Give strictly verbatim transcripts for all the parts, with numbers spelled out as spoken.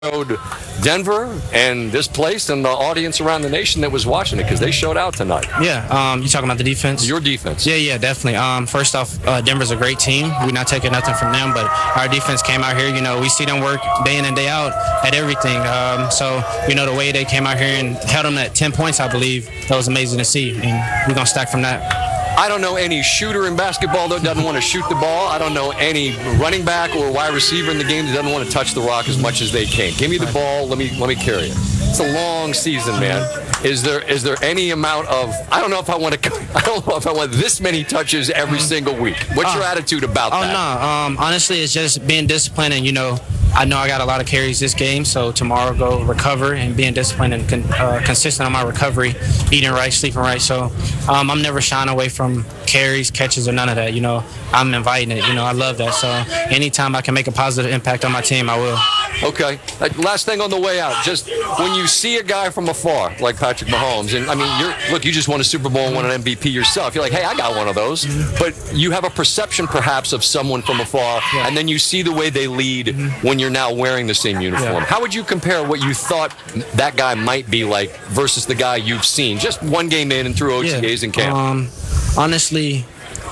showed Denver and this place and the audience around the nation that was watching it because they showed out tonight. Yeah, um, you talking about the defense? Your defense. Yeah, yeah, definitely. Um, first off, uh, Denver's a great team. We're not taking nothing from them, but our defense came out here. You know, we see them work day in and day out at everything. Um, so, you know, the way they came out here and held them at ten points, I believe, that was amazing to see. And we're going to stack from that. I don't know any shooter in basketball that doesn't want to shoot the ball. I don't know any running back or wide receiver in the game that doesn't want to touch the rock as much as they can. Give me the ball. Let me let me carry it. It's a long season, man. Is there is there any amount of I don't know if I want to I don't know if I want this many touches every single week. What's your attitude about oh, that? Oh no, um, honestly, it's just being disciplined and you know. I know I got a lot of carries this game, so tomorrow go recover and being disciplined and con- uh, consistent on my recovery, eating right, sleeping right. So um, I'm never shying away from carries, catches, or none of that. You know, I'm inviting it. You know, I love that. So anytime I can make a positive impact on my team, I will. Okay. Uh, last thing on the way out, just when you see a guy from afar like Patrick Mahomes, and I mean, you're look, you just won a Super Bowl and won an M V P yourself. You're like, hey, I got one of those. But you have a perception perhaps of someone from afar, yeah. and then you see the way they lead mm-hmm. when you're now wearing the same uniform. Yeah. How would you compare what you thought that guy might be like versus the guy you've seen just one game in and through O T As yeah. and camp? Um, honestly,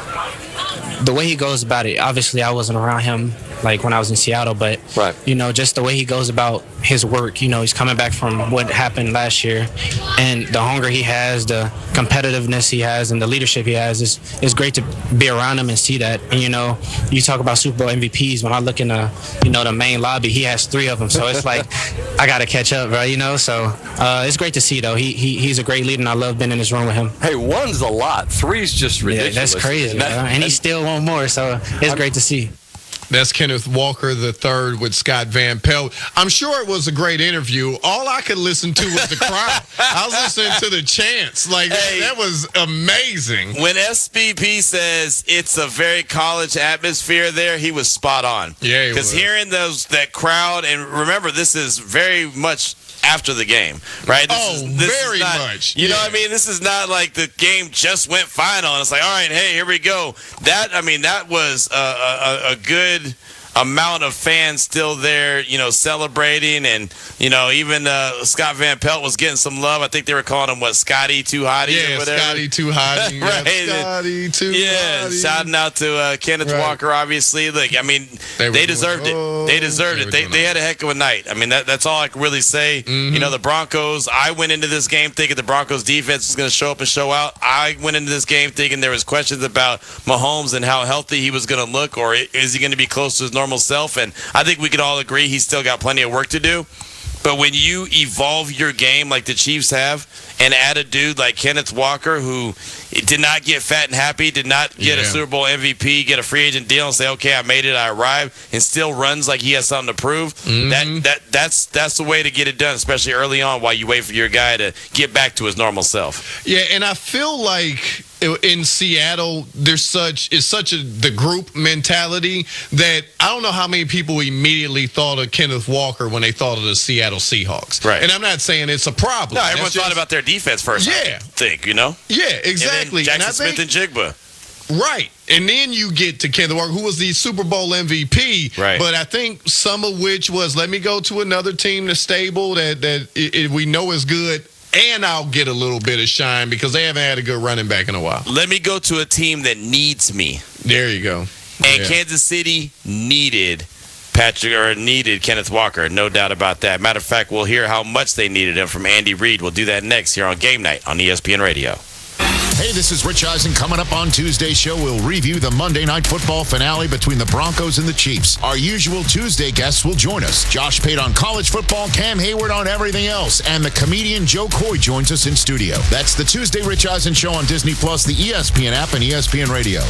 the way he goes about it, obviously I wasn't around him like when I was in Seattle, but right. you know, just the way he goes about his work, you know, he's coming back from what happened last year, and the hunger he has, the competitiveness he has, and the leadership he has is is great to be around him and see that. And you know, you talk about Super Bowl M V Ps. When I look in the, you know, the main lobby, he has three of them. So it's like I gotta catch up, bro. You know, so uh, it's great to see though. He he he's a great leader, and I love being in this room with him. Hey, one's a lot. Three's just ridiculous. Yeah, that's crazy, and, that, bro. and he still want more. So it's I'm, great to see. That's Kenneth Walker the third with Scott Van Pelt. I'm sure it was a great interview. All I could listen to was the crowd. I was listening to the chants. Like, hey, that, that was amazing. When S B P says it's a very college atmosphere there, he was spot on. Yeah, because hearing those that crowd, and remember, this is very much after the game, right? This oh, is, this very is not, much. You yeah. know what I mean? This is not like the game just went final. And it's like, all right, hey, here we go. That, I mean, that was a, a, a good amount of fans still there, you know, celebrating. And, you know, even uh, Scott Van Pelt was getting some love. I think they were calling him, what, Scotty Too Hottie yeah, or whatever? Scotty Too Hottie. right. Scotty Too yeah, Hottie. Shouting out to uh, Kenneth right. Walker, obviously. Like, I mean, they, they deserved doing, oh, it. They deserved they it. They, they had a heck of a night. I mean, that, that's all I can really say. Mm-hmm. You know, the Broncos, I went into this game thinking the Broncos defense was going to show up and show out. I went into this game thinking there was questions about Mahomes and how healthy he was going to look, or is he going to be close to his normal self. And I think we could all agree he's still got plenty of work to do. But when you evolve your game like the Chiefs have and add a dude like Kenneth Walker, who did not get fat and happy, did not get yeah. a Super Bowl M V P, get a free agent deal and say, okay, I made it, I arrived, and still runs like he has something to prove, mm-hmm. that that that's that's the way to get it done, especially early on while you wait for your guy to get back to his normal self. Yeah, and I feel like in Seattle, there's such it's such a the group mentality that I don't know how many people immediately thought of Kenneth Walker when they thought of the Seattle Seahawks. Right. And I'm not saying it's a problem. No, everyone That's thought just, about their defense first. Yeah. I think, you know? Yeah, exactly. And then Jackson and Smith think, and Jigba. Right. And then you get to Kenneth Walker, who was the Super Bowl M V P. Right. But I think some of which was, let me go to another team that's stable, that, that it, it, we know is good, and I'll get a little bit of shine because they haven't had a good running back in a while. Let me go to a team that needs me. There you go. And yeah. Kansas City needed Patrick or needed Kenneth Walker, no doubt about that. Matter of fact, we'll hear how much they needed him from Andy Reid. We'll do that next here on Game Night on E S P N Radio. Hey, this is Rich Eisen. Coming up on Tuesday's show, we'll review the Monday Night Football finale between the Broncos and the Chiefs. Our usual Tuesday guests will join us. Josh Pate on college football, Cam Hayward on everything else, and the comedian Joe Coy joins us in studio. That's the Tuesday Rich Eisen Show on Disney Plus, the E S P N app, and E S P N Radio.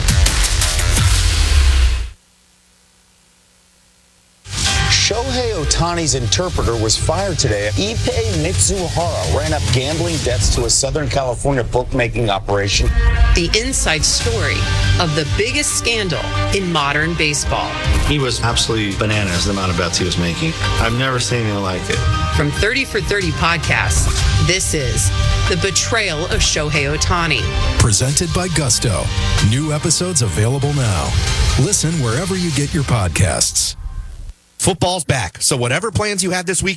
Shohei Ohtani's interpreter was fired today. Ippei Mitsuhara ran up gambling debts to a Southern California bookmaking operation. The inside story of the biggest scandal in modern baseball. He was absolutely bananas, the amount of bets he was making. I've never seen anything like it. From thirty for thirty podcasts, this is The Betrayal of Shohei Ohtani. Presented by Gusto. New episodes available now. Listen wherever you get your podcasts. Football's back, so whatever plans you have this week